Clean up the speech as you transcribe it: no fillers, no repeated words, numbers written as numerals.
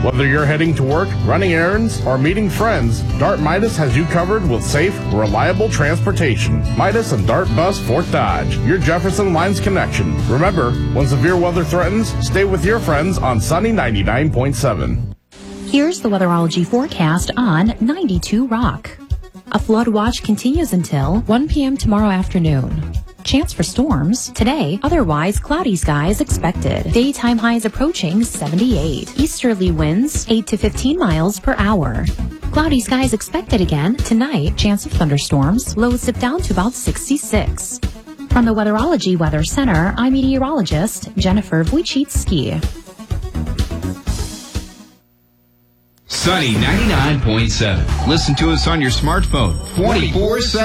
Whether you're heading to work, running errands, or meeting friends, Dart Midas has you covered with safe, reliable transportation. Midas and Dart Bus Fort Dodge, your Jefferson Lines connection. Remember, when severe weather threatens, stay with your friends on Sunny 99.7. Here's the weatherology forecast on 92 Rock. A flood watch continues until 1 p.m. tomorrow afternoon. Chance for storms today, otherwise cloudy skies expected. Daytime highs approaching 78. Easterly winds 8 to 15 miles per hour. Cloudy skies expected again tonight. Chance of thunderstorms. Lows dip down to about 66. From the Weatherology Weather Center, I'm meteorologist Jennifer Wojcicki. Sunny 99.7. Listen to us on your smartphone 24/7.